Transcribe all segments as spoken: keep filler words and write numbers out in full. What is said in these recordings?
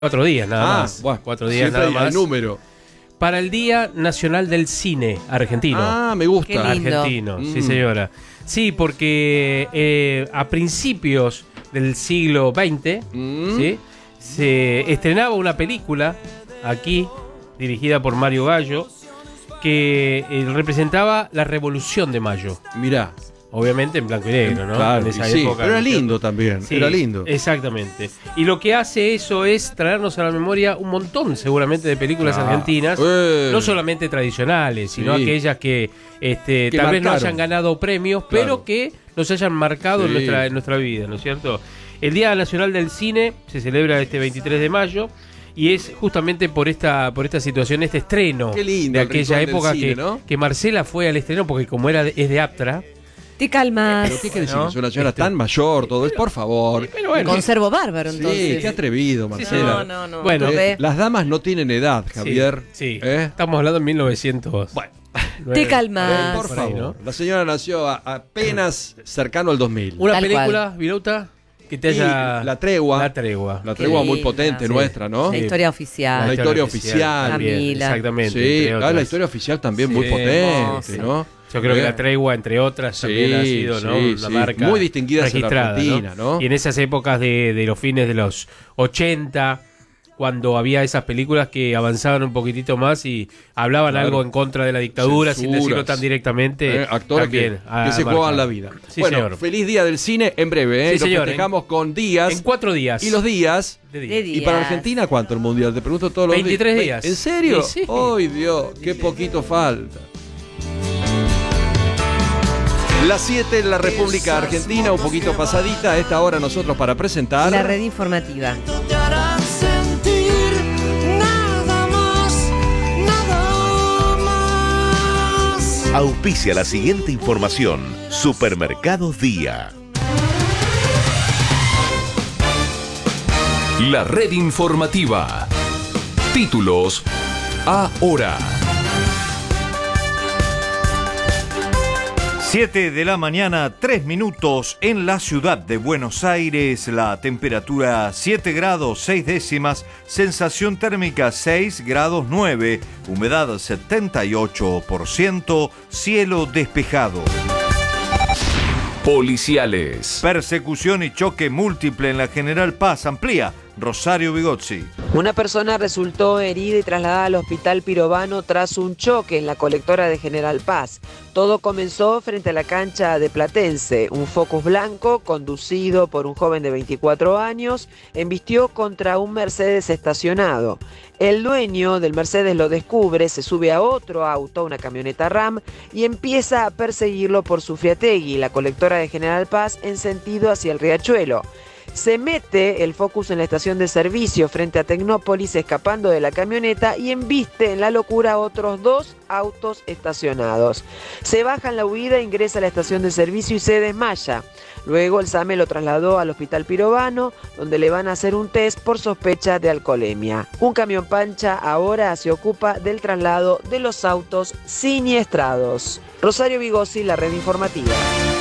Cuatro días nada Ah, más. bueno, Cuatro días siempre nada hay más. número. Para el Día Nacional del Cine Argentino. Ah, me gusta. Qué lindo. Argentino, Mm. sí señora. Sí, porque eh, a principios del siglo veinte, Mm. ¿sí?, se estrenaba una película aquí, dirigida por Mario Gallo, que eh, representaba la Revolución de Mayo. Mirá. Obviamente en blanco y negro, ¿no? Claro, En esa y sí, época. pero era ¿no es lindo cierto? también, Sí, era lindo. Exactamente. Y lo que hace eso es traernos a la memoria un montón, seguramente, de películas Ah, argentinas, eh. no solamente tradicionales, sino Sí. aquellas que, este, Que tal vez no marcaron. hayan ganado premios, Claro. pero que nos hayan marcado en, Sí. nuestra, en nuestra vida, ¿no es cierto? El Día Nacional del Cine se celebra este veintitrés de mayo. Y es justamente por esta por esta situación, este estreno Qué lindo de el aquella rincón del época cine, que, ¿no? que Marcela fue al estreno, porque como era de- es de Aptra. Te calmas. ¿Pero qué quiere decir? ¿No? Que es una señora Este- tan mayor, todo es, por favor. Pero bueno, Conservo bárbaro, Sí, entonces. qué atrevido, Marcela. No, no, no. Bueno, no Eh, ve. las damas no tienen edad, sí, Javier. Sí, ¿Eh? estamos hablando en mil novecientos. Bueno, Te calmas. eh, por por ahí, favor. ¿no? La señora nació a- apenas cercano al dos mil. Una Tal película, Virauta, que te Y haya... La Tregua. La tregua. La Qué tregua muy linda. potente Sí. nuestra, ¿no? La Sí. historia oficial. La historia oficial. también, Camila. exactamente. Sí, entre ah, otras. la historia oficial también Sí, muy potente, hermosa. ¿no? Yo creo que Eh, la tregua, entre otras, Sí, también ha sido, ¿no?, sí, una sí. marca Muy distinguida en la registrada, Argentina, ¿no? Y en esas épocas de, de los fines de los ochenta, cuando había esas películas que avanzaban un poquitito más y hablaban Claro. algo en contra de la dictadura, sin Censuras. decirlo tan directamente. Eh, actores que, también ha que se marcado. juegan la vida. Sí, bueno, señor. feliz día del cine en breve, ¿eh? Sí, Lo señor, festejamos con días. En cuatro días. Y los días. de día. De día. ¿Y para Argentina cuánto el mundial? Te pregunto todos los veintitrés días. días. ¿En serio? Sí, sí. ¡Ay, Dios! ¡Qué poquito falta! Las siete en la República Argentina, un poquito pasadita. A esta hora nosotros para presentar... La red informativa. te harán sentir nada más, nada más. Auspicia la siguiente información. Supermercados Día. La red informativa. Títulos ahora. siete de la mañana, tres minutos en la ciudad de Buenos Aires. La temperatura siete grados seis décimas, sensación térmica seis grados nueve, humedad setenta y ocho por ciento, cielo despejado. Policiales. Persecución y choque múltiple en la General Paz. Amplía Rosario Bigozzi. Una persona resultó herida y trasladada al hospital Pirovano tras un choque en la colectora de General Paz. Todo comenzó frente a la cancha de Platense. Un Focus blanco, conducido por un joven de veinticuatro años, embistió contra un Mercedes estacionado. El dueño del Mercedes lo descubre, se sube a otro auto, una camioneta Ram, y empieza a perseguirlo por Sufriategui, la colectora de General Paz, en sentido hacia el Riachuelo. Se mete el Focus en la estación de servicio frente a Tecnópolis, escapando de la camioneta, y embiste en la locura a otros dos autos estacionados. Se baja en la huida, ingresa a la estación de servicio y se desmaya. Luego el SAME lo trasladó al hospital Pirovano, donde le van a hacer un test por sospecha de alcoholemia. Un camión pancha ahora se ocupa del traslado de los autos siniestrados. Rosario Bigozzi, la red informativa.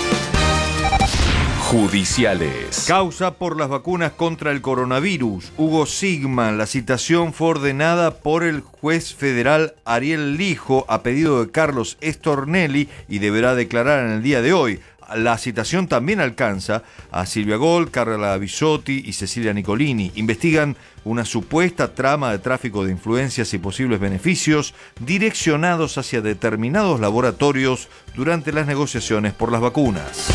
Judiciales. Causa por las vacunas contra el coronavirus. Hugo Sigman. La citación fue ordenada por el juez federal Ariel Lijo a pedido de Carlos Estornelli y deberá declarar en el día de hoy. La citación también alcanza a Silvia Gol, Carla Bisotti y Cecilia Nicolini. Investigan una supuesta trama de tráfico de influencias y posibles beneficios direccionados hacia determinados laboratorios durante las negociaciones por las vacunas.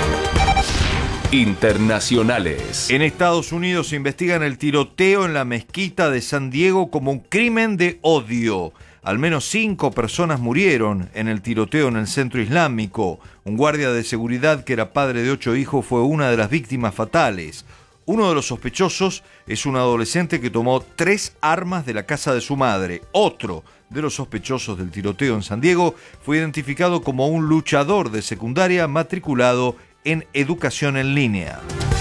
Internacionales. En Estados Unidos investigan el tiroteo en la mezquita de San Diego como un crimen de odio. Al menos cinco personas murieron en el tiroteo en el centro islámico. Un guardia de seguridad que era padre de ocho hijos fue una de las víctimas fatales. Uno de los sospechosos es un adolescente que tomó tres armas de la casa de su madre. Otro de los sospechosos del tiroteo en San Diego fue identificado como un luchador de secundaria matriculado en educación en línea.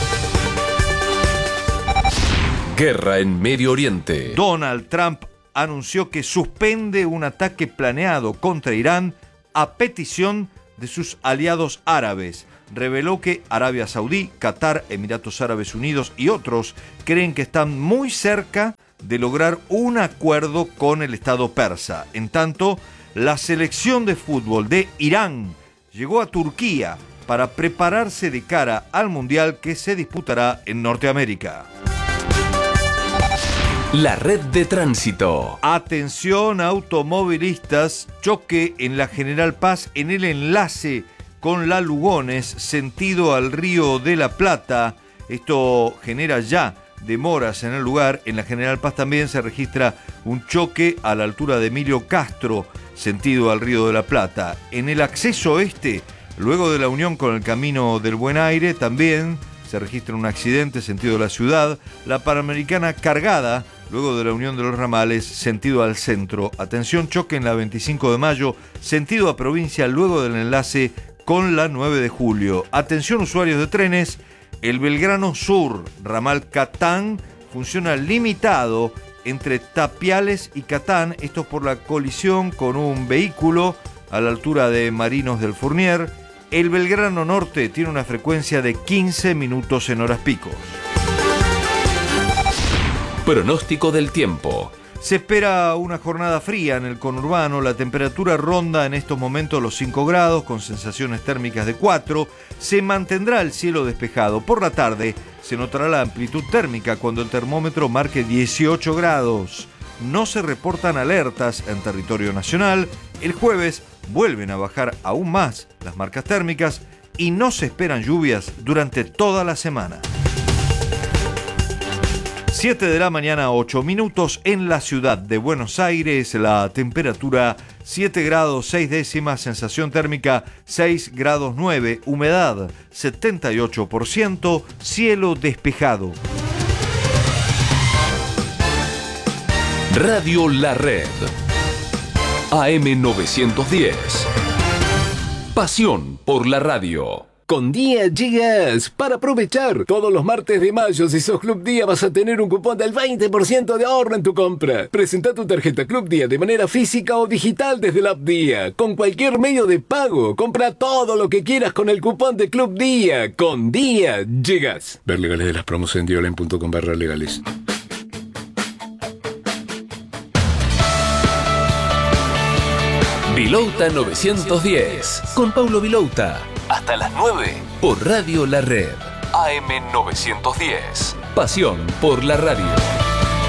Guerra en Medio Oriente. Donald Trump anunció que suspende un ataque planeado contra Irán a petición de sus aliados árabes. reveló que Arabia Saudí, Qatar, Emiratos Árabes Unidos y otros creen que están muy cerca de lograr un acuerdo con el Estado persa. En tanto, la selección de fútbol de Irán llegó a Turquía para prepararse de cara al Mundial que se disputará en Norteamérica. La red de tránsito. Atención automovilistas, choque en la General Paz en el enlace con la Lugones, sentido al Río de la Plata. Esto genera ya demoras en el lugar. En la General Paz también se registra un choque a la altura de Emilio Castro, sentido al Río de la Plata. En el acceso este, luego de la unión con el Camino del Buen Aire, también se registra un accidente sentido de la ciudad. La Panamericana cargada, luego de la unión de los ramales, sentido al centro. Atención, choque en la veinticinco de mayo, sentido a provincia, luego del enlace con la nueve de julio. Atención, usuarios de trenes, el Belgrano Sur, ramal Catán, funciona limitado entre Tapiales y Catán, esto por la colisión con un vehículo a la altura de Marinos del Fournier. El Belgrano Norte tiene una frecuencia de quince minutos en horas picos. Pronóstico del tiempo. Se espera una jornada fría en el conurbano. La temperatura ronda en estos momentos los cinco grados con sensaciones térmicas de cuatro. Se mantendrá el cielo despejado. Por la tarde se notará la amplitud térmica cuando el termómetro marque dieciocho grados. No se reportan alertas en territorio nacional. El jueves vuelven a bajar aún más las marcas térmicas y no se esperan lluvias durante toda la semana. siete de la mañana, ocho minutos en la ciudad de Buenos Aires. La temperatura siete grados seis décimas, sensación térmica seis grados nueve, humedad setenta y ocho por ciento, cielo despejado. Radio La Red. A M novecientos diez. Pasión por la radio. Con Día llegas para aprovechar. Todos los martes de mayo, si sos Club Día, vas a tener un cupón del veinte por ciento de ahorro en tu compra. Presenta tu tarjeta Club Día de manera física o digital desde la app Día. Con cualquier medio de pago. Compra todo lo que quieras con el cupón de Club Día. Con Día llegas. Ver legales de las promos en dioline punto com barra legales. Vilouta novecientos diez. Con Paulo Vilouta. Hasta las nueve. Por Radio La Red. A M novecientos diez. Pasión por la radio.